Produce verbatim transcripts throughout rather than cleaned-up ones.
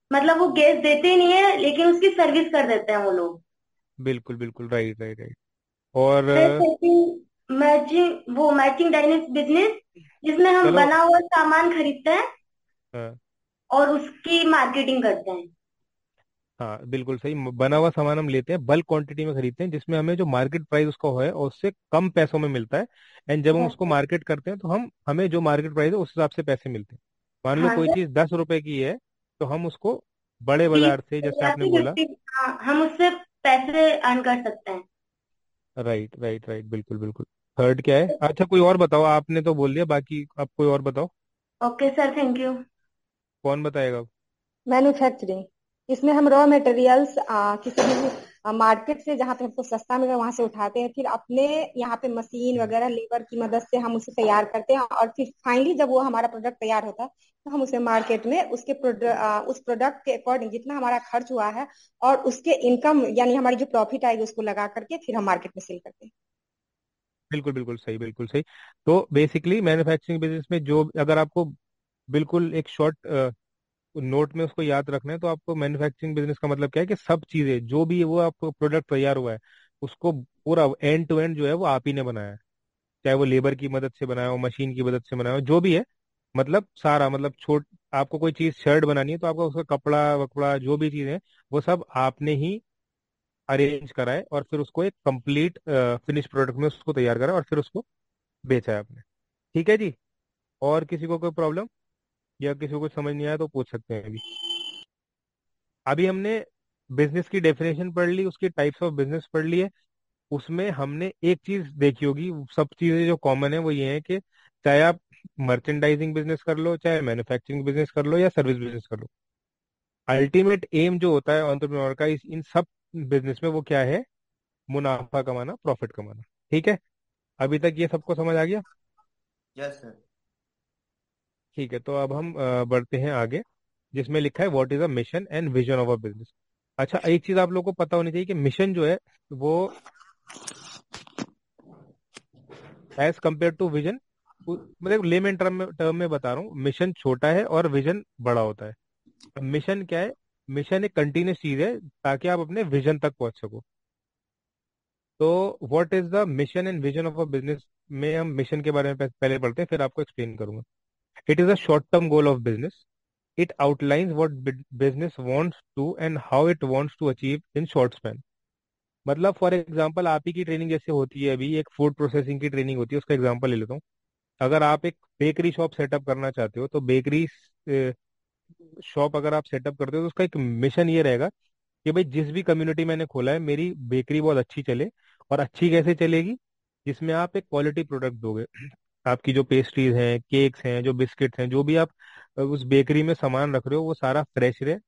मतलब वो गैस देते ही नहीं है, लेकिन उसकी सर्विस कर देते हैं वो लोग। बिल्कुल बिल्कुल, राइट राइट राइट। और फिर अ, सेकंड, मैचिंग वो मैचिंग डायनेमिक्स बिजनेस, जिसमें हम चलो। बना हुआ सामान खरीदते हैं हाँ और उसकी मार्केटिंग करते हैं। हाँ, बिल्कुल सही। म- बना हुआ सामान हम लेते हैं, बल्क क्वांटिटी में खरीदते हैं, जिसमें हमें जो मार्केट प्राइस उसका है और उससे कम पैसों में मिलता है। एंड जब हम यस उसको सर। मार्केट करते हैं तो हम हमें जो मार्केट प्राइस है उस हिसाब से पैसे मिलते हैं। मान लो हाँ कोई सर। चीज़ दस रुपए की है, तो हम उसको बड़े तीस बाजार से, जैसे या आपने फिर बोला। फिफ्टी, हाँ हम उससे पैसे अर्न कर सकते हैं। राइट राइट राइट, बिल्कुल बिल्कुल। थर्ड क्या है? अच्छा, कोई और बताओ, आपने तो बोल दिया, बाकी आप कोई और बताओ। Okay sir, thank you. कौन बताएगा? मैन्युफैक्चरिंग, इसमें हम रॉ मटेरियल्स किसी भी मार्केट से जहाँ पे हमको सस्ता मिले वहां से उठाते हैं, फिर अपने यहाँ पे मशीन हम्म, वगैरह लेबर की मदद से हम उसे तैयार करते हैं, और फिर फाइनली जब वो हमारा प्रोडक्ट तैयार होता है तो हम उसे मार्केट में उसके प्रोडक्ट उस प्रोडक्ट के अकॉर्डिंग जितना हमारा खर्च हुआ है और उसके इनकम यानी हमारी जो प्रॉफिट आएगी उसको लगा करके फिर हम मार्केट में सेल करते हैं। बिल्कुल बिल्कुल सही, बिल्कुल सही। तो बेसिकली मैन्युफैक्चरिंग बिजनेस में जो, अगर आपको बिल्कुल एक शॉर्ट नोट में उसको याद रखना है, तो आपको मैन्युफैक्चरिंग बिजनेस का मतलब क्या है कि सब चीजें जो भी वो आपको प्रोडक्ट तैयार हुआ है, उसको पूरा एंड टू एंड जो है वो आप ही ने बनाया है। चाहे वो लेबर की मदद से बनाया हो, मशीन की मदद से बनाया हो, जो भी है। मतलब सारा, मतलब छोट आपको कोई चीज शर्ट बनानी है तो आपका उसका कपड़ा वकड़ा जो भी चीजें हैं, वो सब आपने ही अरेंज करा है, और फिर उसको एक कंप्लीट फिनिश प्रोडक्ट में उसको तैयार करा और फिर उसको बेचा है आपने। ठीक है जी। और किसी को कोई प्रॉब्लम या किसी को कुछ समझ नहीं आया तो पूछ सकते हैं अभी। अभी हमने बिजनेस की डेफिनेशन पढ़ ली, उसकी टाइप्स ऑफ बिजनेस पढ़ ली है। उसमें हमने एक चीज देखी होगी, सब चीजें जो कॉमन है वो ये है कि चाहे आप मर्चेंडाइजिंग बिजनेस कर लो, चाहे मैन्युफैक्चरिंग बिजनेस कर लो, या सर्विस बिजनेस कर लो, अल्टीमेट एम जो होता है एंटरप्रेन्योर का इस इन सब बिजनेस में, वो क्या है? मुनाफा कमाना, प्रॉफिट कमाना। ठीक है। अभी तक ये सबको समझ आ गया? Yes sir. ठीक है, तो अब हम अ, बढ़ते हैं आगे, जिसमें लिखा है what is a mission and vision of a business. अच्छा, एक चीज आप लोगों को पता होनी चाहिए कि मिशन जो है वो एज कंपेयर टू विजन, मतलब लेमन टर्म में टर्म में बता रहा हूँ, मिशन छोटा है और विजन बड़ा होता है। अब मिशन क्या है? मिशन एक कंटिन्यूस चीज है ताकि आप अपने विजन तक पहुंच सको। तो what is the mission and vision of a business में हम मिशन के बारे में पह- पहले पढ़ते हैं, फिर आपको एक्सप्लेन करूंगा। It is a short term goal of business. It outlines what business wants to and how it wants to achieve in short span. मतलब फॉर एग्जांपल, आप ही की ट्रेनिंग जैसे होती है, अभी एक फूड प्रोसेसिंग की ट्रेनिंग होती है, उसका एग्जांपल ले लेता हूँ। अगर आप एक बेकरी शॉप सेटअप करना चाहते हो, तो बेकरी शॉप अगर आप सेटअप करते हो तो उसका एक मिशन ये रहेगा कि भाई जिस भी कम्युनिटी मैंने खोला है, मेरी बेकरी बहुत अच्छी चले। और अच्छी कैसे चलेगी? जिसमें आप एक क्वालिटी प्रोडक्ट दोगे। आपकी जो पेस्ट्रीज हैं, केक्स हैं, जो बिस्किट्स हैं, जो भी आप अ, उस बेकरी में सामान रख रहे हो, वो सारा फ्रेश रहे।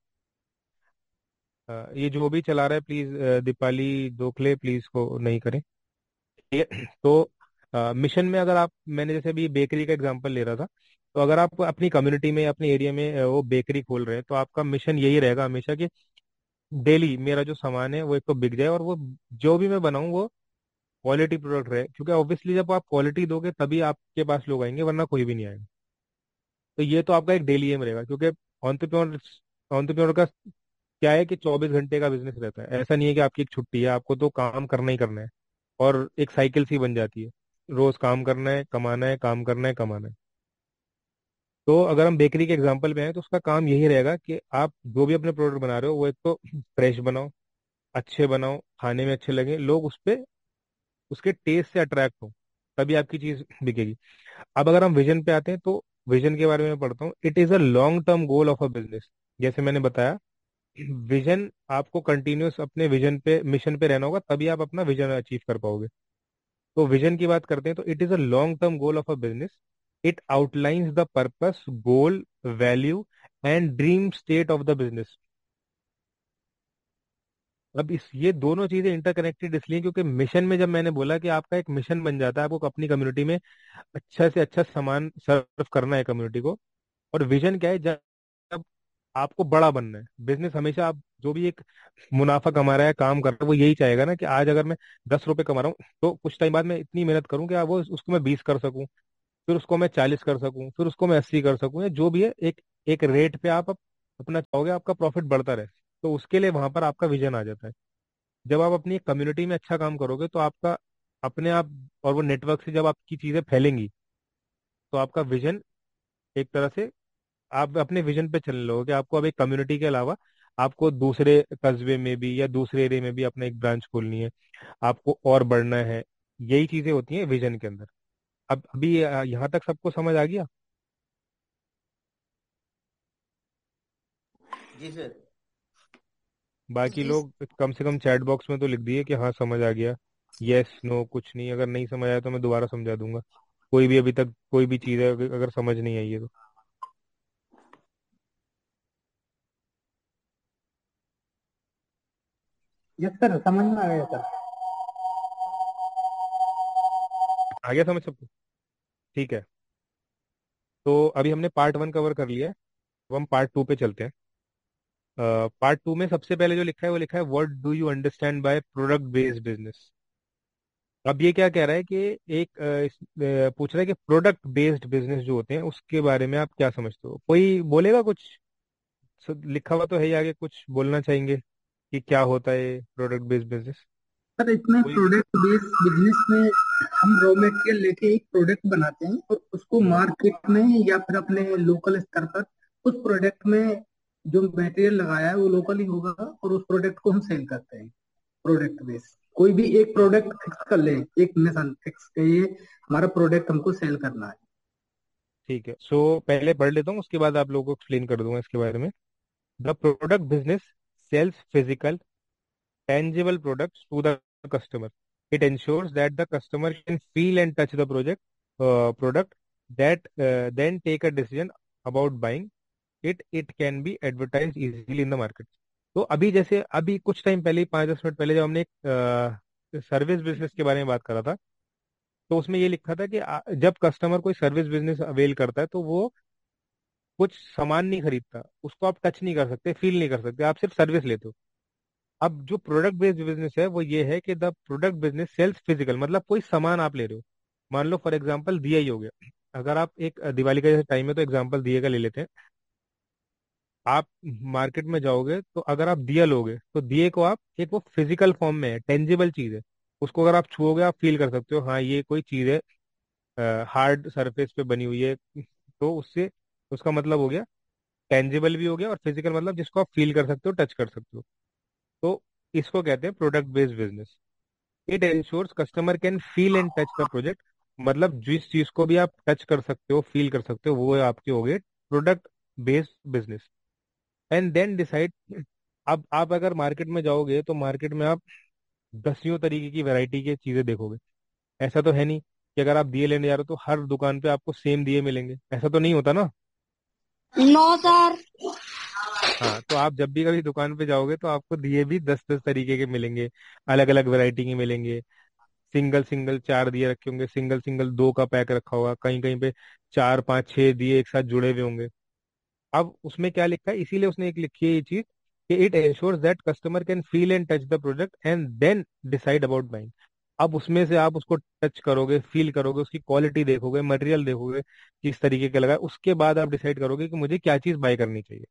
अ, ये जो भी चला रहा है, प्लीज दीपाली दोखले प्लीज को नहीं करें। ठीक है? तो मिशन में अगर आप, मैंने जैसे अभी बेकरी का एग्जांपल ले रहा था, तो अगर आप अपनी कम्युनिटी में, अपने एरिया में अ, वो बेकरी खोल रहे हैं, तो आपका मिशन यही रहेगा हमेशा कि डेली मेरा जो सामान है वो एक तो बिक जाए, और वो जो भी मैं बनाऊं वो क्वालिटी प्रोडक्ट रहे, क्योंकि ऑब्वियसली जब आप क्वालिटी दोगे तभी आपके पास लोग आएंगे, वरना कोई भी नहीं आएगा। तो ये तो आपका एक डेली एम रहेगा, क्योंकि ऑन्टरप्रेन्योर ऑन्टरप्रेन्योर का क्या है कि चौबीस घंटे का बिजनेस रहता है। ऐसा नहीं है कि आपकी एक छुट्टी है, आपको तो काम करना ही करना है। और एक साइकिल सी बन जाती है, रोज काम करना है, कमाना है, काम करना है, कमाना है। तो अगर हम बेकरी के एग्जांपल में हैं, तो उसका काम यही रहेगा कि आप जो भी अपने प्रोडक्ट बना रहे हो वो एक तो फ्रेश बनाओ, अच्छे बनाओ, खाने में अच्छे लगे, लोग उस पे उसके टेस्ट से अट्रैक्ट हो, तभी आपकी चीज बिकेगी। अब अगर हम विजन पे आते हैं, तो विजन के बारे में पढ़ता हूँ। It is a long term goal of a business. जैसे मैंने बताया, विजन, आपको कंटिन्यूस अपने विजन पे, मिशन पे रहना होगा, तभी आप अपना विजन अचीव कर पाओगे। तो विजन की बात करते हैं, तो it is a long term goal of a business. It outlines the purpose, goal, value and dream state of the business. अब इस ये दोनों चीजें इंटरकनेक्टेड इसलिए क्योंकि मिशन में, जब मैंने बोला कि आपका एक मिशन बन जाता है, आपको अपनी कम्युनिटी में अच्छा से अच्छा सामान सर्व करना है कम्युनिटी को। और विजन क्या है? जब जब आपको बड़ा बनना है, बिजनेस हमेशा, आप जो भी एक मुनाफा कमा रहा है, काम कर रहा है, वो यही चाहेगा ना कि आज अगर मैं दस रुपए कमा रहा हूँ, तो कुछ टाइम बाद मैं इतनी मेहनत करूँ कि वो उसको मैं बीस कर सकूं, फिर उसको मैं चालीस कर सकूं, फिर उसको मैं अस्सी कर सकूं, या जो भी है, एक एक रेट पे आप अपना चाहोगे आपका प्रॉफिट बढ़ता रहे, तो उसके लिए वहां पर आपका विजन आ जाता है। जब आप अपनी कम्युनिटी में अच्छा काम करोगे तो आपका अपने आप, और वो नेटवर्क से जब आपकी चीजें फैलेंगी तो आपका विजन एक तरह से, आप अपने विजन पे चलने लगोगे कि आपको अब एक कम्युनिटी के अलावा आपको दूसरे कस्बे में भी या दूसरे एरिया में भी अपना एक ब्रांच खोलनी है, आपको और बढ़ना है। यही चीजें होती हैं विजन के अंदर। अब अभी अ, यहाँ तक सबको समझ आ गया? जी सर। बाकी जी लोग कम से कम चैट बॉक्स में तो लिख दिए कि हाँ समझ आ गया। यस नो कुछ नहीं, अगर नहीं समझ आया तो मैं दोबारा समझा दूंगा। कोई भी अभी तक कोई भी चीज़ है अगर अगर समझ नहीं आई है तो। यस सर, समझ में आ गया सर। आ गया समझ सबको? ठीक है। तो अभी हमने पार्ट वन कवर कर लिया है, अब हम पार्ट टू पे चलते हैं। पार्ट टू में सबसे पहले जो लिखा है वो लिखा है what do you understand by product based business. अब ये क्या कह रहा है कि एक अ, इस, अ, पूछ रहा है कि प्रोडक्ट बेस्ड बिजनेस जो होते हैं उसके बारे में आप क्या समझते हो? कोई बोलेगा कुछ? सब लिखा हुआ तो है ही, आगे कुछ बोलना चाहेंगे कि क्या होता है प्रोडक्ट बेस्ड बिजनेस? सर इसमें कोई? प्रोडक्ट बेस्ड बिजनेस में हम रॉ मटेरियल लेके एक प्रोडक्ट बनाते हैं और उसको हम्म। मार्केट में या फिर अपने लोकल स्तर पर उस प्रोडक्ट में जो मटेरियल लगाया है वो लोकल ही होगा और उस प्रोडक्ट को हम सेल करते हैं। प्रोडक्ट बेस्ड कोई भी एक प्रोडक्ट फिक्स कर ले, एक मिशन फिक्स के ये हमारा प्रोडक्ट हमको सेल करना है। ठीक है, सो पहले पढ़ लेता हूँ, उसके बाद आप लोगों को एक्सप्लेन कर दूंगा इसके बारे में। The product business sales physical tangible products to the customer. It ensures that the customer can feel and touch the project uh, product, that uh, then take a decision about buying it. It can be advertised easily in the market. तो अभी जैसे अभी कुछ time पहले, पाँच दस minute पहले, जब हमने एक सर्विस बिजनेस के बारे में बात करा था, तो उसमें ये लिखा था कि आ, जब कस्टमर कोई सर्विस बिजनेस अवेल करता है तो वो कुछ सामान नहीं खरीदता, उसको आप टच नहीं कर सकते, फील नहीं कर सकते, आप सिर्फ सर्विस लेते हो। अब जो प्रोडक्ट बेस्ड बिजनेस है वो ये है कि the product business sales physical, मतलब कोई सामान आप ले रहे हो। मान लो फॉर एग्जांपल दिया ही हो गया, अगर आप एक अ, दिवाली का जैसे टाइम है तो एग्जांपल दिए का ले लेते हैं। आप मार्केट में जाओगे तो अगर आप दिया लोगे तो दिए को आप, एक वो फिजिकल फॉर्म में है, टेंजिबल चीज है, उसको अगर आप छुओगे आप फील कर सकते हो हाँ ये कोई चीज है, हार्ड सरफेस पे बनी हुई है। तो उससे उसका मतलब हो गया टेंजिबल भी हो गया, और फिजिकल मतलब जिसको आप फील कर सकते हो, टच कर सकते हो। तो इसको कहते हैं product based business. It ensures customer can feel and touch the project, मतलब जिस चीज को भी आप टच कर सकते हो, फील कर सकते हो, वो आपके हो गए product based business. And then decide. अब आप अगर मार्केट में जाओगे तो मार्केट में आप दसियों तरीके की वैरायटी की चीजें देखोगे। ऐसा तो है नहीं कि अगर आप दिए लेने जा रहे हो तो हर दुकान पे आपको सेम दिए मिलेंगे, ऐसा तो नहीं होता ना। No sir. हाँ, तो आप जब भी कभी दुकान पे जाओगे तो आपको दिए भी दस दस तरीके के मिलेंगे, अलग अलग वैरायटी के मिलेंगे। सिंगल सिंगल चार दिए रखे होंगे, सिंगल सिंगल दो का पैक रखा होगा, कहीं कहीं पे चार पांच छह दिए एक साथ जुड़े हुए होंगे। अब उसमें क्या लिखा है, इसीलिए उसने एक लिखी है ये चीज कि it ensures that customer can feel and touch the product and then decide about buying. अब उसमें से आप उसको टच करोगे, फील करोगे, उसकी क्वालिटी देखोगे, मटेरियल देखोगे किस तरीके का लगा है, उसके बाद आप डिसाइड करोगे कि मुझे क्या चीज बाय करनी चाहिए।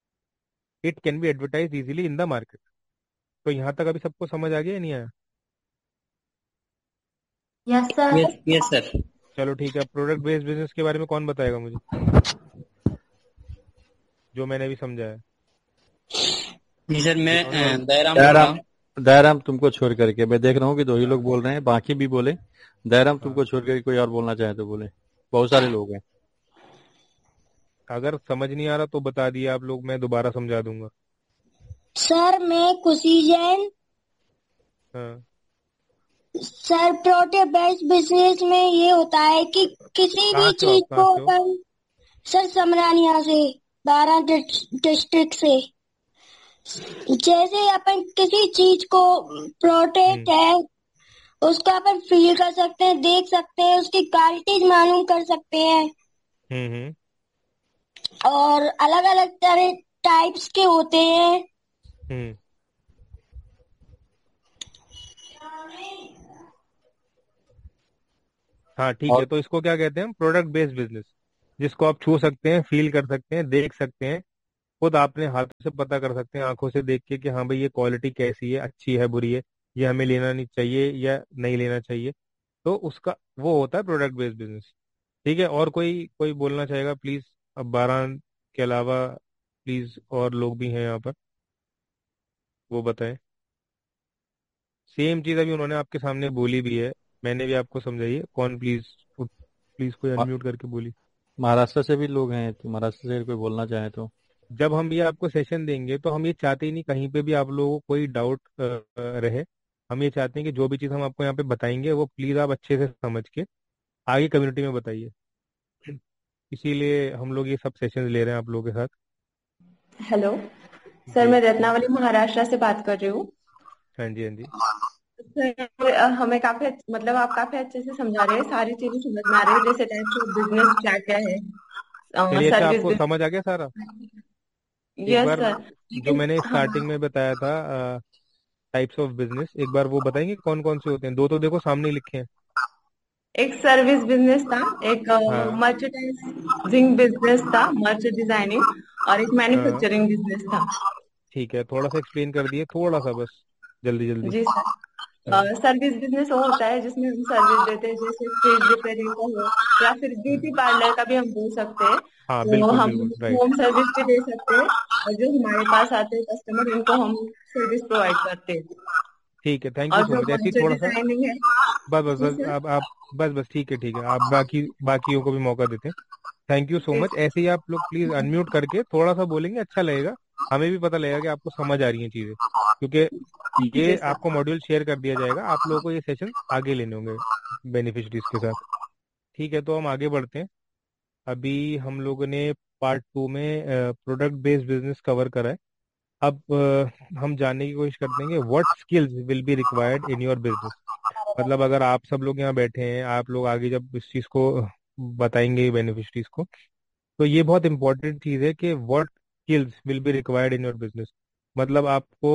It can be advertise easily in the market. तो यहाँ तक अभी सबको समझ आ गया या नहीं आया? Yes sir. Yes yes sir. चलो ठीक है, प्रोडक्ट बेस्ड बिजनेस के बारे में कौन बताएगा मुझे, जो मैंने अभी समझाया? जी सर, मैं जिन्होंने अ, और दयाराम बोल रहा दयाराम, हूँ। दयाराम तुमको छोड़ करके मैं देख रहा हूँ कि दो ही लोग बोल रहे हैं, बाकी भी बोले। दयाराम हाँ, तुमको छोड़ करके कोई और बोलना चाहे तो बोले, बहुत सारे लोग हैं। अगर समझ नहीं आ रहा तो बता दिया आप लोग, मैं दोबारा समझा दूंगा। सर मैं खुशी जैन। हाँ। सर प्रोडक्ट बेस्ड बिजनेस में ये होता है कि किसी भी कहाँ से हो चीज आप, कहाँ को से हो? अपन, सर समरानिया से, बारह डिस्ट्रिक्ट से, जैसे अपन किसी चीज को प्रोडक्ट हम्म। है उसको अपन फील कर सकते हैं, देख सकते हैं, उसकी क्वालिटीज मालूम कर सकते हैं, हम्म। हम्म। और अलग अलग तरह टाइप्स के होते हैं। हम्म। हाँ ठीक है, और तो इसको क्या कहते हैं हम? प्रोडक्ट बेस्ड बिजनेस, जिसको आप छू सकते हैं, फील कर सकते हैं, देख सकते हैं, खुद आपने हाथों से पता कर सकते हैं, आंखों से देख के कि हाँ भाई ये क्वालिटी कैसी है, अच्छी है बुरी है, ये हमें लेना नहीं चाहिए या नहीं लेना चाहिए। तो उसका वो होता है प्रोडक्ट बेस्ड बिजनेस। ठीक है, और कोई कोई बोलना चाहेगा प्लीज? अब बारह के अलावा प्लीज और लोग भी हैं यहाँ पर, वो बताएं। सेम चीज अभी उन्होंने आपके सामने बोली भी है, मैंने भी आपको समझाई है। कौन? प्लीज प्लीज कोई मा- अनम्यूट करके बोली। महाराष्ट्र से भी लोग हैं, तो महाराष्ट्र से कोई बोलना चाहे तो। जब हम ये आपको सेशन देंगे तो हम ये चाहते ही नहीं कहीं पे भी आप लोगों को कोई डाउट रहे। हम ये चाहते हैं कि जो भी चीज़ हम आपको यहाँ पे बताएंगे वो प्लीज़ आप अच्छे से समझ के आगे कम्युनिटी में बताइए। इसीलिए हम लोग ये सब सेशन ले रहे हैं आप लोगों के साथ। हेलो सर, जी। मैं रत्नावली महाराष्ट्र से बात कर रही हूँ। हाँ जी, हाँ जी। सर अ, हमें काफी अच्छ- मतलब आप काफी अच्छे से समझा रहे हैं, सारी चीजें समझ में आ रही है, जैसे टाइप्स ऑफ बिजनेस क्या क्या है, चलिए, अच्छा सर्विस आपको बिजनेस। समझ आ गया सारा? एक यस बार सर। जो लेकिन मैंने हाँ, स्टार्टिंग में बताया था टाइप्स ऑफ बिजनेस, एक बार वो बताएंगे कौन कौन से होते हैं? दो तो देखो सामने ही लिखे हैं। एक सर्विस बिजनेस था, एक हाँ। मर्चेंडाइजिंग बिजनेस था, मर्च डिजाइनिंग, और एक हाँ मैन्युफैक्चरिंग बिजनेस था। ठीक है, थोड़ा सा एक्सप्लेन कर दिए, थोड़ा सा बस, जल्दी जल्दी। जी सर। हाँ। सर्विस बिजनेस वो होता है जिसमें हम सर्विस देते हैं, जैसे फ्रिज रिपेयरिंग का हो, या फिर हम्म, ब्यूटी पार्लर का भी हम बोल सकते हैं। हाँ तो बिल्कुल हम बिल्कुल राइट। होम सर्विस भी दे सकते हैं, और जो हमारे पास आते हैं कस्टमर उनको हम सर्विस प्रोवाइड करते हैं। ठीक है, थैंक यू और सो जो मच। ऐसे ही मर्चर थोड़ा सा, डिजाइनिंग है। बस बस जी बस सर। आप आप बस बस ठीक है ठीक है, आप बाकी बाकियों को भी मौका देते हैं। Thank you so ji much. ऐसे ही आप लोग प्लीज अनम्यूट करके थोड़ा सा बोलेंगे, अच्छा लगेगा। हमें भी पता लगेगा कि आपको समझ आ रही हैं चीजें, क्योंकि जी ये सर। आपको मॉड्यूल शेयर कर दिया जाएगा, आप लोगों को ये सेशन आगे लेने होंगे बेनिफिशरीज के साथ। ठीक है, तो हम आगे बढ़ते हैं। अभी हम लोगों ने पार्ट टू में प्रोडक्ट बेस्ड बिजनेस कवर करा है। अब अ, हम जानने की कोशिश करते हैं कि what skills will be required in your business. मतलब अगर आप सब लोग यहाँ बैठे हैं, आप लोग आगे जब इस चीज़ को बताएंगे बेनिफिशरीज को, तो ये बहुत इंपॉर्टेंट चीज़ है कि what skills will be required in your business. मतलब आपको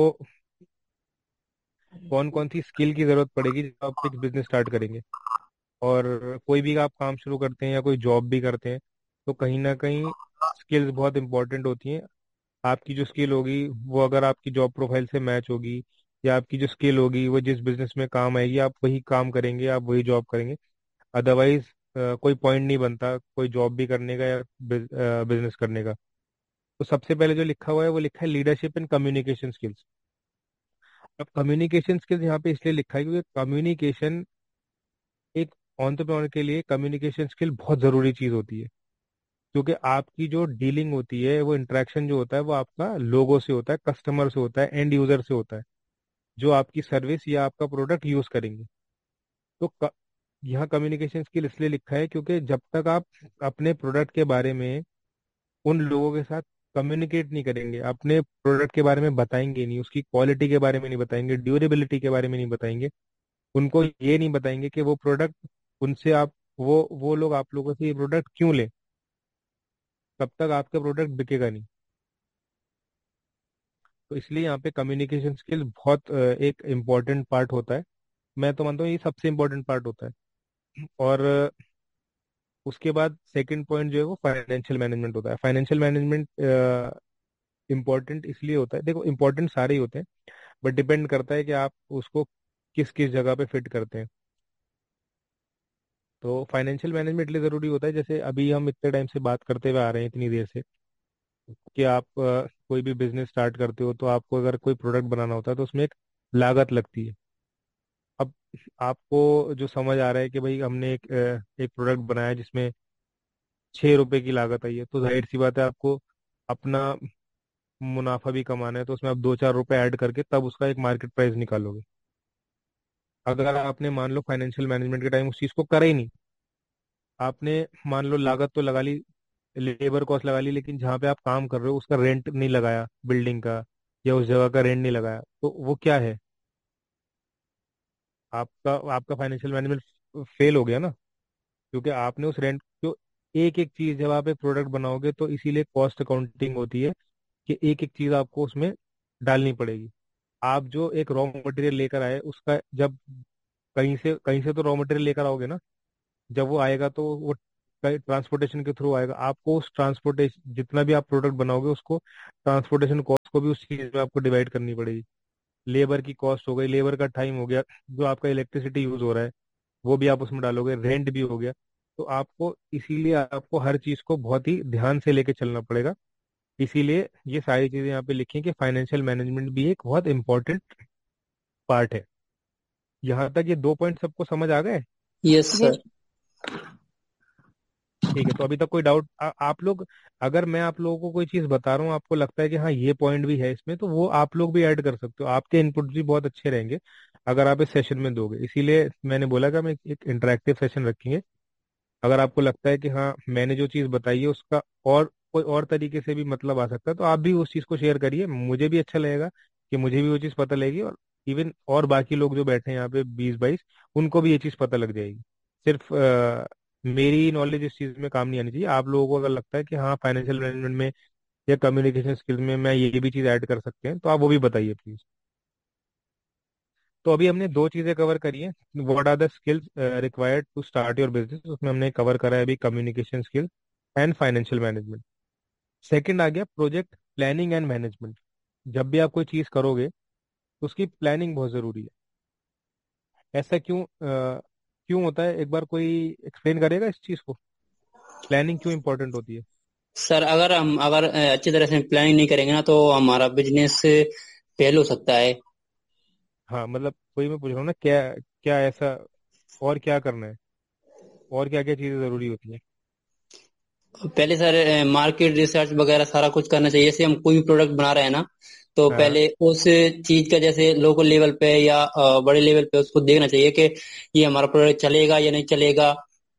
कौन कौन सी स्किल की जरूरत पड़ेगी जब आप एक बिजनेस स्टार्ट करेंगे। और कोई भी आप काम शुरू करते हैं या कोई जॉब भी करते हैं, तो कहीं ना कहीं स्किल्स बहुत इंपॉर्टेंट होती हैं। आपकी जो स्किल होगी वो अगर आपकी जॉब प्रोफाइल से मैच होगी, या आपकी जो स्किल होगी वो जिस बिजनेस में काम आएगी, आप वही काम करेंगे, आप वही जॉब करेंगे। अदरवाइज कोई पॉइंट नहीं बनता कोई जॉब भी करने का या बिजनेस करने का। तो सबसे पहले जो लिखा हुआ है वो लिखा है लीडरशिप एंड कम्युनिकेशन स्किल्स। अब कम्युनिकेशन स्किल्स यहाँ पे इसलिए लिखा है क्योंकि कम्युनिकेशन, एक एंटरप्रेन्योर के लिए कम्युनिकेशन स्किल बहुत जरूरी चीज होती है। क्योंकि आपकी जो डीलिंग होती है, वो इंटरेक्शन जो होता है वो आपका लोगों से होता है, कस्टमर से होता है, एंड यूजर से होता है, जो आपकी सर्विस या आपका प्रोडक्ट यूज करेंगे। तो क, यहाँ कम्युनिकेशन स्किल इसलिए लिखा है क्योंकि जब तक आप अपने प्रोडक्ट के बारे में उन लोगों के साथ कम्युनिकेट नहीं करेंगे, अपने प्रोडक्ट के बारे में बताएंगे नहीं, उसकी क्वालिटी के बारे में नहीं बताएंगे, ड्यूरेबिलिटी के बारे में नहीं बताएंगे, उनको ये नहीं बताएंगे कि वो प्रोडक्ट उनसे आप वो वो लोग आप लोगों से ये प्रोडक्ट क्यों लें, तब तक आपका प्रोडक्ट बिकेगा नहीं। तो इसलिए यहाँ पे कम्युनिकेशन स्किल बहुत अ, एक इम्पोर्टेंट पार्ट होता है। मैं तो मानता हूँ ये सबसे इम्पोर्टेंट पार्ट होता है। और अ, उसके बाद सेकंड पॉइंट जो है वो फाइनेंशियल मैनेजमेंट होता है। फाइनेंशियल मैनेजमेंट इम्पोर्टेंट इसलिए होता है, देखो इम्पोर्टेंट सारे ही होते हैं, बट डिपेंड करता है कि आप उसको किस किस जगह पे फिट करते हैं। तो फाइनेंशियल मैनेजमेंट इसलिए ज़रूरी होता है, जैसे अभी हम इतने टाइम से बात करते हुए आ रहे हैं इतनी देर से, कि आप अ, कोई भी बिजनेस स्टार्ट करते हो तो आपको अगर कोई प्रोडक्ट बनाना होता है तो उसमें एक लागत लगती है। अब आपको जो समझ आ रहा है कि भाई हमने एक अ, एक प्रोडक्ट बनाया जिसमें छः रुपए की लागत आई है, तो जाहिर सी बात है आपको अपना मुनाफा भी कमाना है, तो उसमें आप दो चार रुपए ऐड करके तब उसका एक मार्केट प्राइस निकालोगे। अगर आपने मान लो फाइनेंशियल मैनेजमेंट के टाइम उस चीज़ को करा ही नहीं, आपने मान लो लागत तो लगा ली, लेबर कॉस्ट लगा ली, लेकिन जहाँ पे आप काम कर रहे हो उसका रेंट नहीं लगाया बिल्डिंग का, या उस जगह का रेंट नहीं लगाया, तो वो क्या है? आपका आपका फाइनेंशियल मैनेजमेंट फेल हो गया ना। क्योंकि आपने उस रेंट जो, एक एक चीज जब आप एक प्रोडक्ट बनाओगे तो इसीलिए कॉस्ट अकाउंटिंग होती है कि एक एक चीज आपको उसमें डालनी पड़ेगी। आप जो एक रॉ मटेरियल लेकर आए उसका जब कहीं से कहीं से तो रॉ मटेरियल लेकर आओगे ना, जब वो आएगा तो वो ट्रांसपोर्टेशन के थ्रू आएगा, आपको उस ट्रांसपोर्टेशन जितना भी आप प्रोडक्ट बनाओगे उसको ट्रांसपोर्टेशन कॉस्ट को भी उस चीज में आपको डिवाइड करनी पड़ेगी। लेबर की कॉस्ट हो गई, लेबर का टाइम हो गया, जो आपका इलेक्ट्रिसिटी यूज हो रहा है वो भी आप उसमें डालोगे, रेंट भी हो गया। तो आपको इसीलिए आपको हर चीज को बहुत ही ध्यान से लेके चलना पड़ेगा। इसीलिए ये सारी चीजें यहाँ पे लिखी हैं कि फाइनेंशियल मैनेजमेंट भी एक बहुत इंपॉर्टेंट पार्ट है। यहाँ तक ये दो पॉइंट सबको समझ आ गए? यस जी सर। ठीक है, तो अभी तक कोई डाउट आप लोग, अगर मैं आप लोगों को कोई चीज बता रहा हूँ आपको लगता है कि हाँ ये पॉइंट भी है इसमें, तो वो आप लोग भी ऐड कर सकते हो, आपके इनपुट भी बहुत अच्छे रहेंगे अगर आप इस सेशन में दोगे। इसीलिए मैंने बोला कि हम एक, एक इंटरेक्टिव सेशन रखेंगे। अगर आपको लगता है कि हाँ मैंने जो चीज बताई है उसका और कोई और तरीके से भी मतलब आ सकता है, तो आप भी उस चीज को शेयर करिए, मुझे भी अच्छा लगेगा कि मुझे भी वो चीज पता लगेगी, और इवन और बाकी लोग जो बैठे हैं यहाँ पे बीस बाईस, उनको भी ये चीज पता लग जाएगी। सिर्फ अ, मेरी नॉलेज इस चीज में काम नहीं आनी चाहिए। आप लोगों को अगर लगता है कि हाँ फाइनेंशियल मैनेजमेंट में या कम्युनिकेशन स्किल्स में मैं ये भी चीज ऐड कर सकते हैं, तो आप वो भी बताइए प्लीज। तो अभी हमने दो चीजें कवर करी हैं, what are the skills required to start your business, उसमें हमने कवर करा है अभी communication skills and financial management. Second आ गया प्रोजेक्ट प्लानिंग एंड मैनेजमेंट। जब भी आप कोई चीज करोगे तो उसकी प्लानिंग बहुत जरूरी है। ऐसा क्यों अ, क्यों होता है, एक बार कोई एक्सप्लेन करेगा इस चीज को, प्लानिंग क्यों इंपॉर्टेंट होती है? सर अगर हम अगर अ, अच्छी तरह से प्लानिंग नहीं करेंगे ना तो हमारा बिजनेस फेल हो सकता है। हाँ मतलब वही मैं पूछ रहा हूँ ना, क्या क्या ऐसा और क्या करना है, और क्या क्या चीजें जरूरी होती हैं? पहले सर मार्केट रिसर्च वगैरह सारा कुछ करना चाहिए। जैसे हम कोई भी प्रोडक्ट बना रहे हैं ना, तो हाँ पहले उस चीज का जैसे लोकल लेवल पे या अ, बड़े लेवल पे उसको देखना चाहिए कि ये हमारा प्रोडक्ट चलेगा या नहीं चलेगा,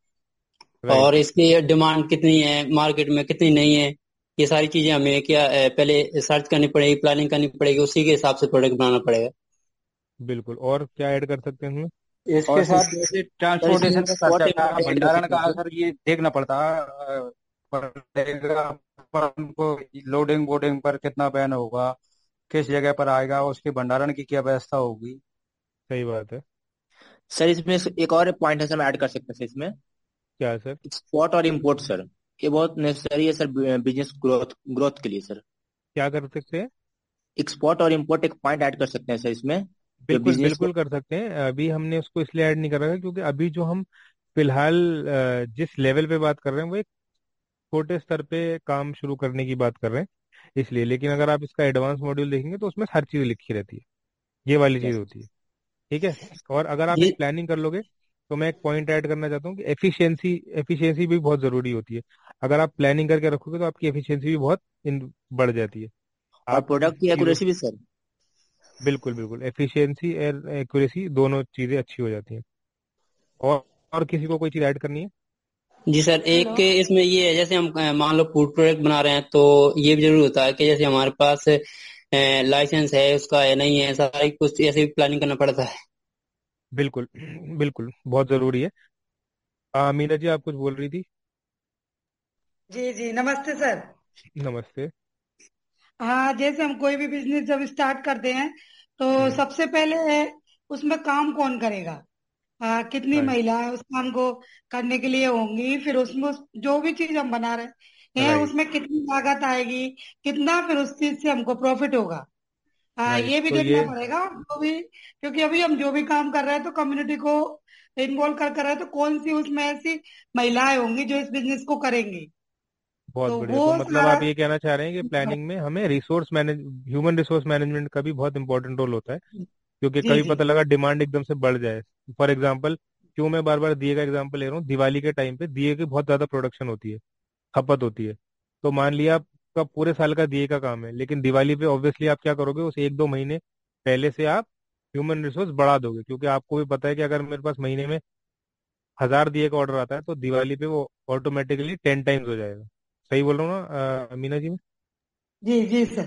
और राइट। इसकी डिमांड कितनी है मार्केट में, कितनी नहीं है। ये सारी चीजें हमें क्या अ, पहले सर्च करनी पड़ेगी, प्लानिंग करनी पड़ेगी, उसी के हिसाब से प्रोडक्ट बनाना पड़ेगा। बिल्कुल, और क्या ऐड कर सकते हैं? इसके और साथ सर जैसे सर इसमें ट्रांसपोर्टेशन का स्पॉट खर्चा, इम्पोर्टेंट कर भंडारण सकते हैं का सर। सर ये देखना पड़ता अ, पड़ेगा अपन को, लोडिंग बोर्डिंग पर कितना बैन होगा, किस जगह पर आएगा, उसके भंडारण की क्या व्यवस्था होगी। सही बात है। सर इसमें एक और पॉइंट है सर, हम ऐड कर सकते हैं सर इसमें, क्या है सर? एक्सपोर्ट और इम्पोर्ट सर। ये बहुत नेसेसरी है सर बिजनेस ग्रोथ ग्रोथ के लिए सर। क्या कर सकते हैं? एक्सपोर्ट और इम्पोर्ट एक पॉइंट ऐड कर सकते हैं सर इसमें, जो बिल्कुल बिजनेस को। बिल्कुल कर सकते हैं। अभी हमने उसको इसलिए ऐड नहीं कर रखा है क्योंकि अभी जो हम फिलहाल अ, जिस लेवल पे बात कर रहे हैं वो एक छोटे स्तर पे काम शुरू करने की बात कर रहे हैं इसलिए। लेकिन अगर आप इसका एडवांस मॉड्यूल देखेंगे तो उसमें हर चीज लिखी रहती है, ये वाली चीज होती है। ठीक है। और अगर आप ये एक प्लानिंग कर लोगे तो मैं एक पॉइंट ऐड करना चाहता हूँ कि एफिशिएंसी एफिशिएंसी भी बहुत जरूरी होती है। अगर आप प्लानिंग करके रखोगे तो आपकी एफिशिएंसी भी बहुत इन- बढ़ जाती है। और आप प्रोडक्ट की चीजों, एक्यूरेसी भी सर। बिल्कुल बिल्कुल, एफिशिएंसी और एक्यूरेसी दोनों चीजें अच्छी हो जाती हैं। और और किसी को कोई चीज ऐड करनी है? जी सर, हेलो। एक इसमें ये है, जैसे हम अ, मान लो फूड प्रोडक्ट बना रहे हैं तो ये भी जरूरी होता है कि जैसे हमारे पास लाइसेंस है उसका है नहीं है, सारी कुछ ऐसे भी प्लानिंग करना पड़ता है। बिल्कुल बिल्कुल, बहुत जरूरी है। आ, मीना जी आप कुछ बोल रही थी? जी जी, नमस्ते सर। नमस्ते। हाँ, जैसे हम कोई भी बिजनेस जब स्टार्ट करते हैं तो हम्म। सबसे पहले उसमें काम कौन करेगा। हाँ, कितनी राइट महिलाएं उस काम को करने के लिए होंगी, फिर उसमें उस, जो भी चीज हम बना रहे हैं राइट उसमें कितनी लागत आएगी, कितना फिर उस चीज से हमको प्रॉफिट होगा। हाँ, राइट ये भी तो देखना ये, पड़ेगा जो भी, क्योंकि अभी हम जो भी काम कर रहे हैं तो कम्युनिटी को इन्वॉल्व कर कर रहे हैं, तो कौन सी उसमें ऐसी महिलाएं होंगी जो इस बिजनेस को करेंगी, बहुत तो बढ़िया। वो तो मतलब सारा। आप ये कहना चाह रहे हैं कि प्लानिंग में हमें resource manage human resource management का भी बहुत इंपॉर्टेंट रोल होता है, क्योंकि जी कभी जी। पता लगा डिमांड एकदम से बढ़ जाए। फॉर एग्जाम्पल, क्यों मैं बार बार दिए का एग्जाम्पल ले रहा हूँ, दिवाली के टाइम पे दिए की बहुत ज्यादा प्रोडक्शन होती है, खपत होती है। तो मान लिया आपका पूरे साल का दिए का काम है, लेकिन दिवाली पे ऑब्वियसली आप क्या करोगे, उस एक दो महीने पहले से आप ह्यूमन रिसोर्स बढ़ा दोगे, क्योंकि आपको भी पता है कि अगर मेरे पास महीने में हजार दिए का ऑर्डर आता है तो दिवाली पे वो ऑटोमेटिकली टेन टाइम्स हो जाएगा। सही बोल रहा हूँ ना अ, मीना जी मैं? जी जी सर।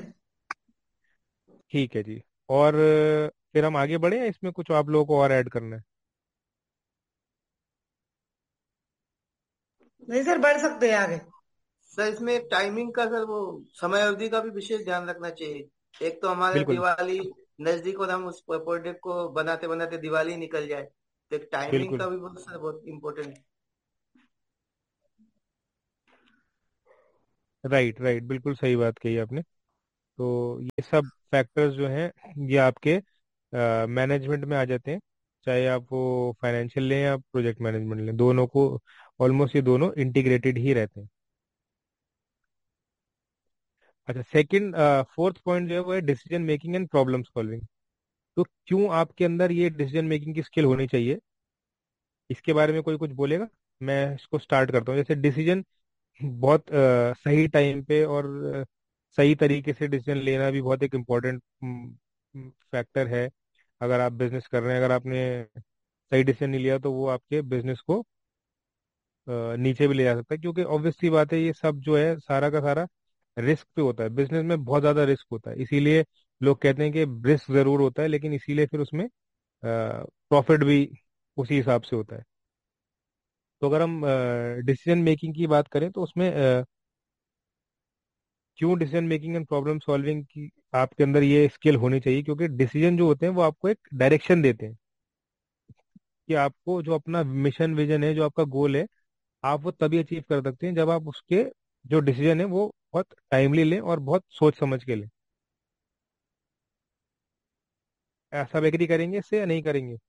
ठीक है जी। और अ, फिर हम आगे बढ़े या इसमें कुछ आप लोगों को और ऐड करना है? नहीं सर, बढ़ सकते हैं आगे। सर इसमें टाइमिंग का सर वो समय अवधि का भी विशेष ध्यान रखना चाहिए। एक तो हमारे बिल्कुल दिवाली नजदीक और हम उस प्रोजेक्ट को बनाते बनाते दिवाली निकल जाए, तो एक टाइमिंग बिल्कुल। का भी बहुत सर बहुत इम्पोर्टेंट। राइट राइट, बिल्कुल सही बात कही आपने। तो ये सब फैक्टर्स जो हैं ये आपके मैनेजमेंट में आ जाते हैं, चाहे आप वो फाइनेंशियल लें या प्रोजेक्ट मैनेजमेंट लें, दोनों को ऑलमोस्ट ये दोनों इंटीग्रेटेड ही रहते हैं। अच्छा, सेकंड फोर्थ पॉइंट जो है वो है decision making and problem solving. तो क्यों आपके अंदर ये डिसीजन मेकिंग की स्किल होनी चाहिए, इसके बारे में कोई कुछ बोलेगा? मैं इसको स्टार्ट करता हूँ। जैसे डिसीजन बहुत अ, सही टाइम पे और अ, सही तरीके से डिसीजन लेना भी बहुत एक इम्पोर्टेंट फैक्टर है। अगर आप बिजनेस कर रहे हैं, अगर आपने सही डिसीजन नहीं लिया तो वो आपके बिजनेस को अ, नीचे भी ले जा सकता है, क्योंकि ऑब्वियस सी बात है ये सब जो है सारा का सारा रिस्क पे होता है। बिजनेस में बहुत ज्यादा रिस्क होता है, इसीलिए लोग कहते हैं कि रिस्क जरूर होता है, लेकिन इसीलिए फिर उसमें प्रॉफिट भी उसी हिसाब से होता है। तो अगर हम डिसीजन मेकिंग की बात करें तो उसमें अ, क्यों decision making and problem solving की आपके अंदर ये स्किल होनी चाहिए, क्योंकि डिसीजन जो होते हैं वो आपको एक डायरेक्शन देते हैं कि आपको जो अपना मिशन विजन है, जो आपका गोल है, आप वो तभी अचीव कर सकते हैं जब आप उसके जो डिसीजन है वो बहुत टाइमली लें और बहुत सोच समझ के लें। ऐसा एग्री करेंगे इससे या नहीं करेंगे?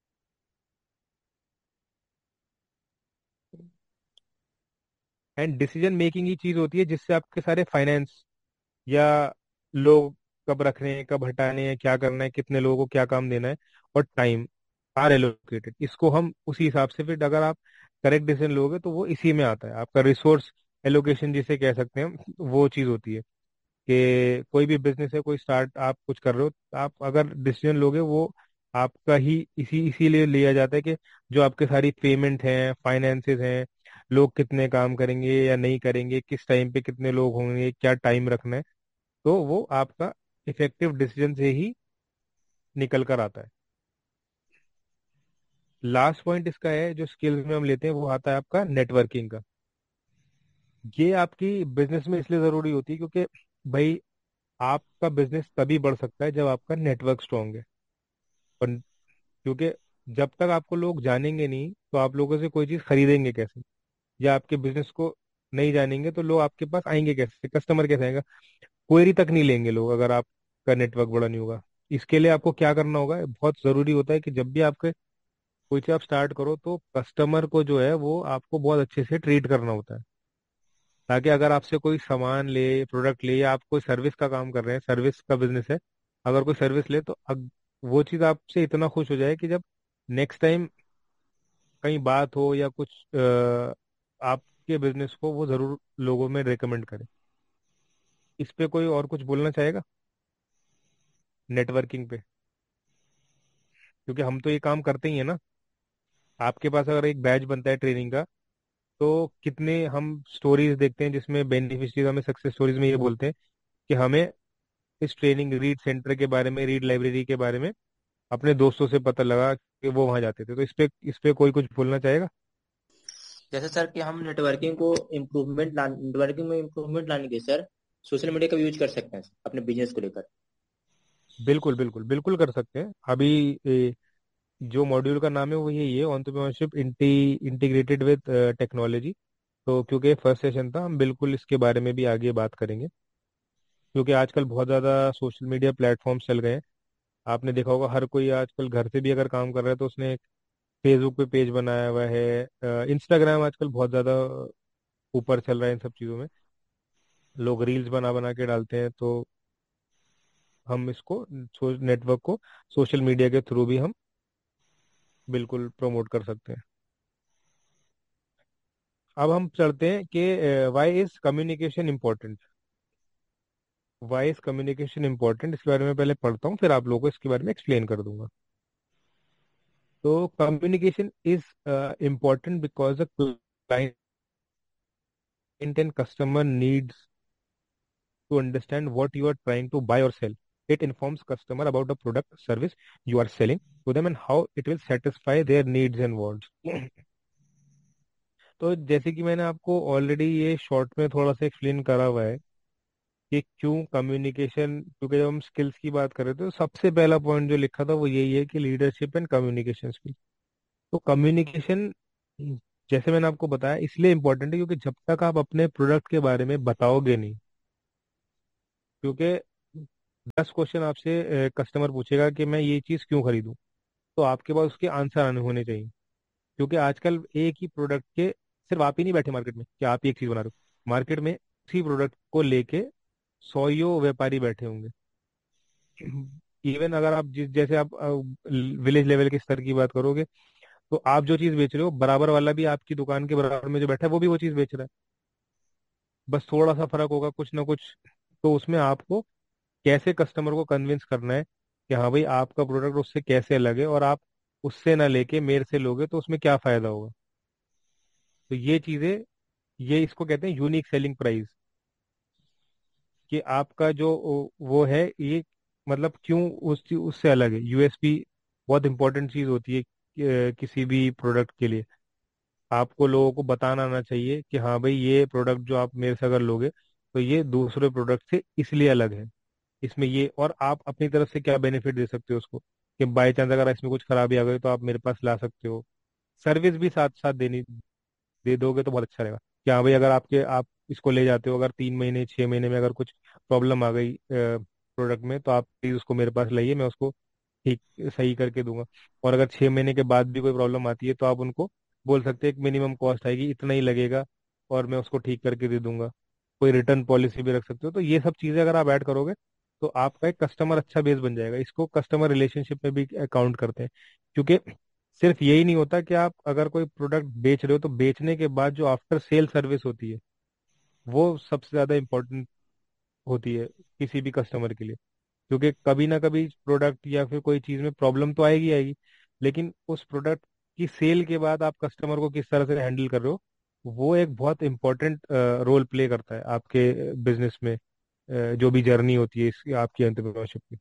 एंड डिसीजन मेकिंग ही चीज होती है जिससे आपके सारे फाइनेंस या लोग कब रखने हैं, कब हटाने हैं, क्या करना है, कितने लोगों को क्या काम देना है, और टाइम आर एलोकेटेड। इसको हम उसी हिसाब से, फिर अगर आप करेक्ट डिसीजन लोगे तो वो इसी में आता है। आपका रिसोर्स एलोकेशन जिसे कह सकते हैं हम, वो चीज होती है कि कोई भी बिजनेस है, कोई स्टार्ट आप कुछ कर रहे हो, तो आप अगर डिसीजन लोगे वो आपका ही इसी इसीलिए लिया जाता है कि जो आपके सारी पेमेंट हैं, फाइनेंसेस हैं, लोग कितने काम करेंगे या नहीं करेंगे, किस टाइम पे कितने लोग होंगे, क्या टाइम रखना है, तो वो आपका इफेक्टिव डिसीजन से ही निकल कर आता है। लास्ट पॉइंट इसका है जो स्किल्स में हम लेते हैं, वो आता है आपका नेटवर्किंग का। ये आपकी बिजनेस में इसलिए जरूरी होती है क्योंकि भाई आपका बिजनेस तभी बढ़ सकता है जब आपका नेटवर्क स्ट्रांग है। और क्योंकि जब तक आपको लोग जानेंगे नहीं तो आप लोगों से कोई चीज खरीदेंगे कैसे, या आपके बिजनेस को नहीं जानेंगे तो लोग आपके पास आएंगे कैसे, कस्टमर कैसे आएगा, क्वेरी तक नहीं लेंगे लोग अगर आपका नेटवर्क बड़ा नहीं होगा। इसके लिए आपको क्या करना होगा, बहुत जरूरी होता है कि जब भी आपके कोई चीज आप स्टार्ट करो तो कस्टमर को जो है वो आपको बहुत अच्छे से ट्रीट करना होता है, ताकि अगर आपसे कोई सामान ले, प्रोडक्ट ले, या आप कोई सर्विस का काम कर रहे हैं, सर्विस का बिजनेस है, अगर कोई सर्विस ले तो अग, वो चीज आपसे इतना खुश हो जाए कि जब नेक्स्ट टाइम कहीं बात हो या कुछ अ, आपके बिजनेस को वो जरूर लोगों में रिकमेंड करे। इस पे कोई और कुछ बोलना चाहेगा नेटवर्किंग पे? क्योंकि हम तो ये काम करते ही है ना। आपके पास अगर एक बैच बनता है ट्रेनिंग का, तो कितने हम स्टोरीज देखते हैं जिसमें बेनिफिशियरीज हमें सक्सेस स्टोरीज में ये बोलते हैं कि हमें इस ट्रेनिंग रीड सेंटर के बारे में, रीड लाइब्रेरी के बारे में अपने दोस्तों से पता लगा कि वो वहां जाते थे। तो इस पे इस पे कोई कुछ बोलना चाहेगा? जैसे सर कि हम नेटवर्किंग को इम्प्रूवमेंट ला नेटवर्किंग में इम्प्रूवमेंट लाने के सर सोशल मीडिया का यूज कर सकते हैं सर, अपने बिजनेस को लेकर। बिल्कुल बिल्कुल बिल्कुल कर सकते हैं। अभी ए, जो मॉड्यूल का नाम है वो यही है, एंटरप्रेन्योरशिप इंटीग्रेटेड विद टेक्नोलॉजी। तो क्योंकि फर्स्ट सेशन था, हम बिल्कुल इसके बारे में भी आगे बात करेंगे, क्योंकि आजकल बहुत ज़्यादा सोशल मीडिया प्लेटफॉर्म्स चल गए हैं। आपने देखा होगा हर कोई आजकल घर से भी अगर काम कर रहा है तो उसने फेसबुक पे पेज बनाया हुआ है, इंस्टाग्राम आजकल बहुत ज़्यादा ऊपर चल रहा है इन सब चीज़ों में, लोग रील्स बना बना के डालते हैं। तो हम इसको नेटवर्क को सोशल मीडिया के थ्रू भी हम बिल्कुल प्रमोट कर सकते हैं। अब हम चलते हैं कि Y is communication important. Y is communication important, इसके बारे में पहले पढ़ता हूँ, फिर आप लोगों को इसके बारे में एक्सप्लेन कर दूंगा। तो communication is important because the client and customer needs to understand what you are trying to buy or sell. It informs customer about the product service you are selling to them and how it will satisfy their needs and wants. तो जैसे कि मैंने आपको already ये short में थोड़ा सा explain करा हुआ है कि क्यों कम्युनिकेशन, क्योंकि जब हम स्किल्स की बात कर रहे थे तो सबसे पहला पॉइंट जो लिखा था वो यही है कि लीडरशिप एंड कम्युनिकेशन स्किल। तो कम्युनिकेशन जैसे मैंने आपको बताया, इसलिए इम्पोर्टेंट है क्योंकि जब तक आप अपने प्रोडक्ट के बारे में बताओगे नहीं, क्योंकि दस क्वेश्चन आपसे कस्टमर पूछेगा कि मैं ये चीज़ क्यों खरीदूं, तो आपके पास उसके आंसर आने होने चाहिए। क्योंकि आजकल एक ही प्रोडक्ट के, सिर्फ आप ही नहीं बैठे मार्केट में कि आप ही एक चीज़ बना रहे हो, मार्केट में उसी प्रोडक्ट को लेके सौयों व्यापारी बैठे होंगे। इवन अगर आप जिस जैसे आप विलेज लेवल के स्तर की बात करोगे, तो आप जो चीज़ बेच रहे हो, बराबर वाला भी आपकी दुकान के बराबर में जो बैठा है वो भी वो चीज़ बेच रहा है, बस थोड़ा सा फर्क होगा कुछ ना कुछ। तो उसमें आपको कैसे कस्टमर को कन्विंस करना है कि हाँ भाई आपका प्रोडक्ट उससे कैसे अलग है, और आप उससे ना लेके मेरे से लोगे तो उसमें क्या फायदा होगा। तो ये चीजें, ये इसको कहते हैं यूनिक सेलिंग प्राइस, कि आपका जो वो है ये, मतलब क्यों उस उससे अलग है। यूएसपी बहुत इंपॉर्टेंट चीज होती है कि, किसी भी प्रोडक्ट के लिए आपको लोगों को बताना आना चाहिए कि हाँ भाई ये प्रोडक्ट जो आप मेरे से अगर लोगे तो ये दूसरे प्रोडक्ट से इसलिए अलग है, इसमें ये, और आप अपनी तरफ से क्या बेनिफिट दे सकते हो उसको, कि बाई चांस अगर इसमें कुछ खराबी आ गई तो आप मेरे पास ला सकते हो। सर्विस भी साथ साथ देनी दे दोगे तो बहुत अच्छा रहेगा कि हाँ भाई अगर आपके आप इसको ले जाते हो, अगर तीन महीने छह महीने में अगर कुछ प्रॉब्लम आ गई प्रोडक्ट में, तो आप प्लीज उसको मेरे पास लाइए, मैं उसको ठीक सही करके दूंगा। और अगर छह महीने के बाद भी कोई प्रॉब्लम आती है तो आप उनको बोल सकते हैं एक मिनिमम कॉस्ट आएगी, इतना ही लगेगा, और मैं उसको ठीक करके दे दूंगा। कोई रिटर्न पॉलिसी भी रख सकते हो। तो ये सब चीजें अगर आप ऐड करोगे तो आपका एक कस्टमर अच्छा बेस बन जाएगा। इसको कस्टमर रिलेशनशिप में भी काउंट करते हैं, क्योंकि सिर्फ यही नहीं होता कि आप अगर कोई प्रोडक्ट बेच रहे हो तो बेचने के बाद जो आफ्टर सेल सर्विस होती है वो सबसे ज्यादा इम्पोर्टेंट होती है किसी भी कस्टमर के लिए। क्योंकि कभी ना कभी प्रोडक्ट या फिर कोई चीज में प्रॉब्लम तो आएगी आएगी, लेकिन उस प्रोडक्ट की सेल के बाद आप कस्टमर को किस तरह से हैंडल कर रहे हो, वो एक बहुत इंपॉर्टेंट रोल प्ले करता है आपके बिजनेस में, अ, जो भी जर्नी होती है इसकी आपकी एंटरप्रेन्योरशिप की।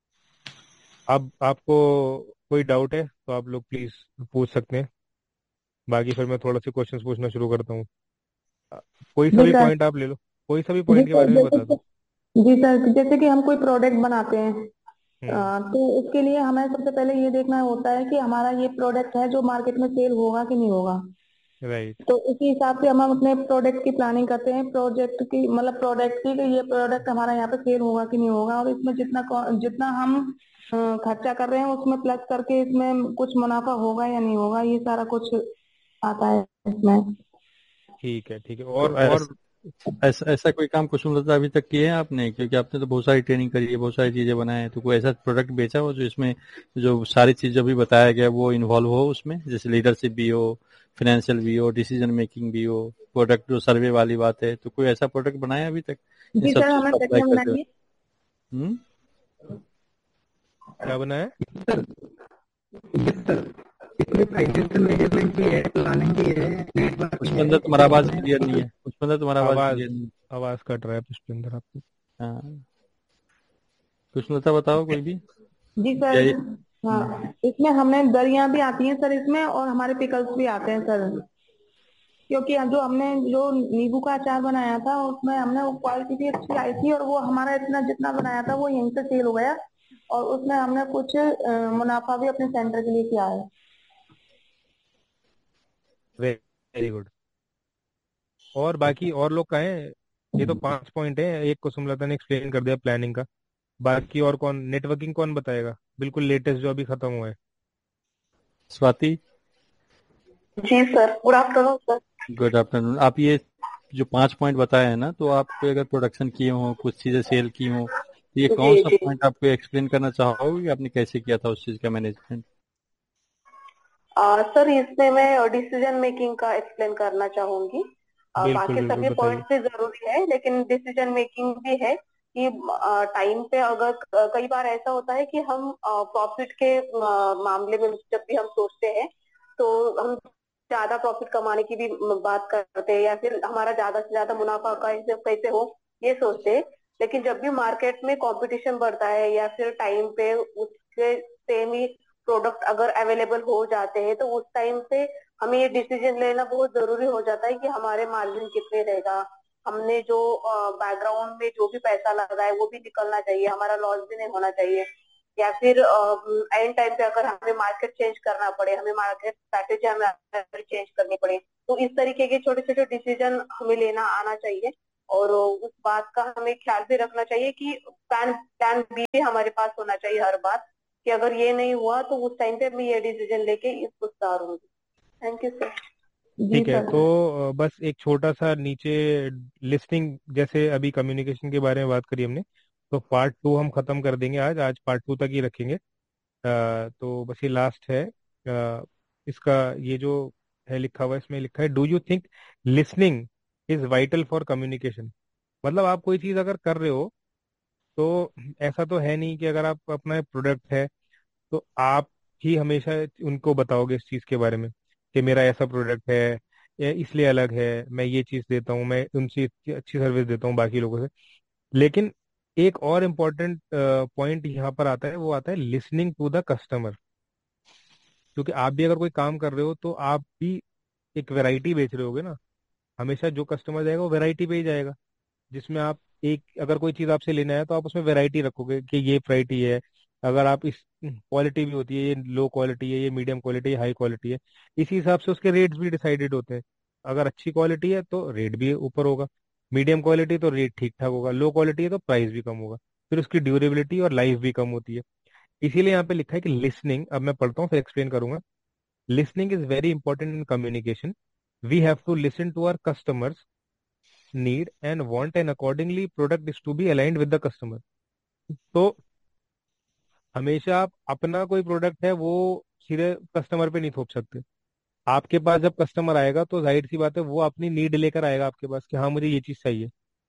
अब आपको कोई डाउट है तो आप लोग प्लीज पूछ सकते हैं, बाकी फिर मैं थोड़ा से क्वेश्चंस पूछना शुरू करता हूँ। अ, कोई सा जी भी सर। पॉइंट आप ले लो, कोई सा भी जी पॉइंट के सर, बारे में जैसे बता दो। कि जी सर, जैसे कि हम कोई प्रोडक्ट बनाते हैं, हम्म। अ, तो उसके लिए हमें सबसे पहले ये देखना होता है कि हमारा ये प्रोडक्ट है जो मार्केट में सेल होगा कि नहीं होगा। राइट। तो उसी हिसाब से हम अपने प्रोडक्ट की प्लानिंग करते हैं, प्रोजेक्ट की मतलब प्रोडक्ट की, कि ये प्रोडक्ट हमारा यहाँ पे सेल होगा कि नहीं होगा, और इसमें जितना कौ- जितना हम अ, खर्चा कर रहे हैं उसमें प्लस करके इसमें कुछ मुनाफा होगा या नहीं होगा, ये सारा कुछ आता है इसमें। ठीक है ठीक है। तो और और ऐसा ऐसा ऐसा कोई काम कुसुमलता अभी तक किए हैं आपने? क्योंकि आपने तो बहुत सारी ट्रेनिंग करी है, बहुत सारी चीजें बनाए हैं, तो कोई ऐसा प्रोडक्ट बेचा हो जो इसमें जो सारी चीज जो भी बताया गया वो इन्वॉल्व हो उसमें, जैसे लीडरशिप भी हो, फाइनेंशियल भी हो, डिसीजन मेकिंग भी हो, प्रोडक्ट जो सर्वे वाली बात है, तो कोई ऐसा प्रोडक्ट बनाया अभी तक इन जी सब सर, चीज हमें को अप्लाई तकिया करते हुए? बनाई है। हम्म। क्या बना है? सर, यस सर, इसमें फाइनेंशियल मैनेजमेंट भी है, प्लानिंग भी है, नेटवर्क भी पुष्पेंद्र है, तुम्हारा आवाज डिसीजन क्लियर नहीं मेकिंग। है, पुष्पेंद्र तुम्हारा आवाज आवाज क्लियर नहीं आवाज कट रहा है पुष्पेंद्र आपकी। है। हाँ, कुसुमलता बताओ कोई भी। जी या सर। ये- हम्म। हाँ, इसमें हमें दरियां भी आती हैं सर इसमें, और हमारे पिकल्स भी आते हैं सर। क्योंकि जो हमने जो नींबू का अचार बनाया था उसमें हमने वो क्वालिटी भी अच्छी आई थी, और वो हमारा इतना जितना बनाया था वो यहीं से सेल हो गया, और उसमें हमने कुछ अ, मुनाफा भी अपने सेंटर के लिए किया है। Very good. और बाकी और लोग कहें, ये तो पांच पॉइंट है, एक को सुमलता ने एक्सप्लेन कर दिया प्लानिंग का। बाकी और कौन, नेटवर्किंग कौन बताएगा, बिल्कुल लेटेस्ट जो अभी खत्म हुआ है? स्वाति, जी sir, good afternoon sir. Good afternoon. आप ये जो पांच पॉइंट बताए हैं ना, तो आप कोई अगर प्रोडक्शन किए हो, कुछ चीजें सेल की हो, तो ये कौन जी सा जी। पॉइंट आपको एक्सप्लेन करना चाहोगे कि आपने कैसे किया था उस चीज का मैनेजमेंट? आ, सर, इसमें मैं डिसीजन मेकिंग का एक्सप्लेन करना चाहूंगी। आ, बिल्कुल बाकी बिल्कुल सभी बताइए। पॉइंट्स भी जरूरी है, लेकिन डिसीजन मेकिंग भी है कि टाइम पे अगर क- कई बार ऐसा होता है कि हम प्रॉफिट के आ, मामले में जब भी हम सोचते हैं, तो हम ज्यादा प्रॉफिट कमाने की भी बात करते हैं, या फिर हमारा ज्यादा से ज्यादा मुनाफा कैसे कैसे हो ये सोचते हैं। लेकिन जब भी मार्केट में कंपटीशन बढ़ता है, या फिर टाइम पे उसके सेम ही प्रोडक्ट अगर अवेलेबल हो जाते हैं, तो उस टाइम पे हमें ये डिसीजन लेना बहुत जरूरी हो जाता है कि हमारे मार्जिन कितने रहेगा, हमने जो बैकग्राउंड में जो भी पैसा लगा है वो भी निकलना चाहिए, हमारा लॉस भी नहीं होना चाहिए। या फिर एंड टाइम पे अगर हमें मार्केट चेंज करना पड़े, हमें मार्केट स्ट्रैटेजी हमें चेंज करनी पड़े, तो इस तरीके के छोटे छोटे डिसीजन हमें लेना आना चाहिए, और उस बात का हमें ख्याल भी रखना चाहिए कि प्लान प्लान बी भी हमारे पास होना चाहिए हर बार, कि अगर ये नहीं हुआ तो उस टाइम पे मैं ये डिसीजन लेके इसको सुधारूंगी। Thank you sir. जी ठीक है। सर। तो अ, बस एक छोटा सा नीचे लिस्निंग, जैसे अभी कम्युनिकेशन के बारे में बात करी हमने, तो पार्ट टू हम खत्म कर देंगे आज आज पार्ट टू तक ही रखेंगे। अ, तो बस ये लास्ट है। अ, इसका ये जो है लिखा हुआ है, इसमें लिखा है, do you think listening is vital for communication. मतलब आप कोई चीज अगर कर रहे हो, तो ऐसा तो है नहीं कि अगर आप अपना प्रोडक्ट है तो आप ही हमेशा उनको बताओगे इस चीज के बारे में कि मेरा ऐसा प्रोडक्ट है, ये इसलिए अलग है, मैं ये चीज देता हूँ, मैं उनसे इतनी अच्छी सर्विस देता हूँ बाकी लोगों से। लेकिन एक और इम्पोर्टेंट पॉइंट यहाँ पर आता है, वो आता है लिसनिंग टू द कस्टमर। क्योंकि आप भी अगर कोई काम कर रहे हो तो आप भी एक वैरायटी बेच रहे होगे ना। हमेशा जो कस्टमर जाएगा वो वैरायटी पे ही जाएगा, जिसमें आप एक, अगर कोई चीज आपसे लेना है तो आप उसमें वैरायटी रखोगे कि ये वैरायटी है। अगर आप इस क्वालिटी भी होती है, ये लो क्वालिटी है, ये मीडियम क्वालिटी है, हाई क्वालिटी है, इसी हिसाब से उसके रेट्स भी डिसाइडेड होते हैं। अगर अच्छी क्वालिटी है तो रेट भी ऊपर होगा, मीडियम क्वालिटी तो रेट ठीक ठाक होगा, लो क्वालिटी है तो प्राइस भी कम होगा, फिर उसकी ड्यूरेबिलिटी और लाइफ भी कम होती है। इसीलिए यहाँ पे लिखा है कि लिसनिंग, अब मैं पढ़ता हूँ फिर एक्सप्लेन करूंगा। Listening is very important in communication. We have to listen to our customers need and want, and accordingly product is to be aligned with the customer। तो हमेशा आप अपना कोई प्रोडक्ट है वो सीधे कस्टमर पे नहीं थोप सकते। आपके पास जब कस्टमर आएगा तो जाहिर सी बात है वो अपनी नीड लेकर आएगा आपके पास कि हाँ मुझे ये चीज चाहिए,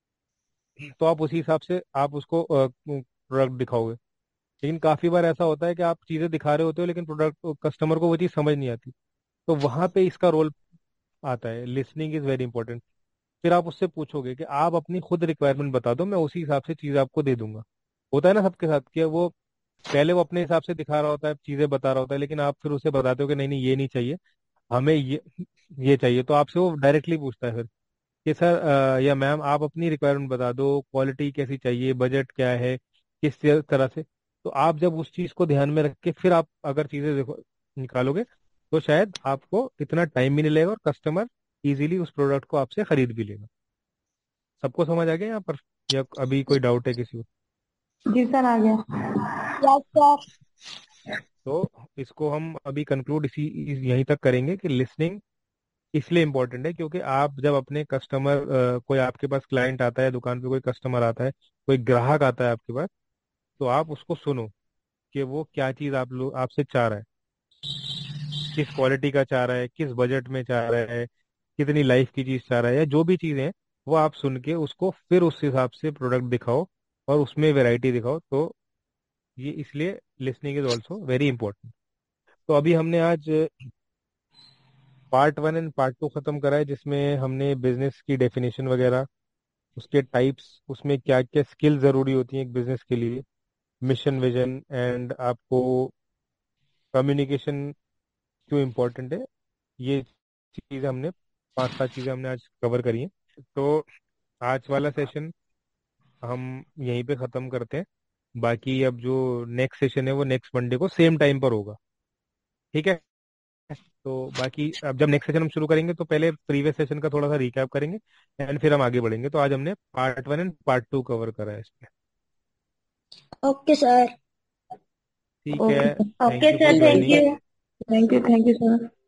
तो आप उसी हिसाब से आप उसको प्रोडक्ट दिखाओगे। लेकिन काफी बार ऐसा होता है कि आप चीजें दिखा रहे होते हो लेकिन प्रोडक्ट कस्टमर को वो चीज समझ नहीं आती, तो वहां पे इसका रोल आता है। Listening is very important. फिर आप उससे पूछोगे कि आप अपनी खुद रिक्वायरमेंट बता दो, मैं उसी हिसाब से चीज आपको दे दूंगा। होता है ना सबके साथ कि वो पहले वो अपने हिसाब से दिखा रहा होता है, चीजें बता रहा होता है, लेकिन आप फिर उसे बताते हो कि नहीं नहीं ये नहीं चाहिए, हमें ये ये चाहिए। तो आपसे वो डायरेक्टली पूछता है फिर कि सर अ, या मैम आप अपनी रिक्वायरमेंट बता दो, क्वालिटी कैसी चाहिए, बजट क्या है, किस तरह से। तो आप जब उस चीज को ध्यान में रख के फिर आप अगर चीजें देखो निकालोगे, तो शायद आपको इतना टाइम भी नहीं लगेगा और कस्टमर इजीली उस प्रोडक्ट को आपसे खरीद भी लेगा। सबको समझ आ गया यहाँ पर, या अभी कोई डाउट है किसी को? जी सर आ गया। Yes sir. तो इसको हम अभी कंक्लूड इसी इस- यहीं तक करेंगे कि लिसनिंग इसलिए इम्पोर्टेंट है क्योंकि आप जब अपने कस्टमर, कोई आपके पास क्लाइंट आता है दुकान पे, कोई कस्टमर आता है, कोई ग्राहक आता है आपके पास, तो आप उसको सुनो कि वो क्या चीज आप लोग आपसे चाह रहा है, किस क्वालिटी का चाह रहा है, किस बजट में चाह रहा है, कितनी लाइफ की चीज चाह रहा है, या जो भी चीजें हैं वो आप सुन के उसको फिर उस हिसाब से प्रोडक्ट दिखाओ और उसमें वैरायटी दिखाओ। तो ये इसलिए listening is also very important. तो अभी हमने आज part one and part two खत्म करा है, जिसमें हमने बिजनेस की डेफिनेशन वगैरह, उसके टाइप्स, उसमें क्या क्या स्किल जरूरी होती हैं एक बिजनेस के लिए, मिशन विजन, एंड आपको कम्युनिकेशन क्यों इम्पोर्टेंट है, ये चीज़ हमने, पांच सात चीज़ें हमने आज कवर करी हैं। तो आज वाला सेशन हम यहीं पे ख़त्म करते हैं। बाकी अब जो नेक्स्ट सेशन है वो नेक्स्ट मंडे को सेम टाइम पर होगा, ठीक है? तो बाकी अब जब नेक्स्ट सेशन हम शुरू करेंगे तो पहले प्रीवियस सेशन का थोड़ा सा रिकैप करेंगे एंड फिर हम आगे बढ़ेंगे। तो आज हमने part one and part two cover करा है इसमें। Okay sir. ठीक ओके है, sir. Thank okay you sir, for thank joining. You. Thank you thank you sir.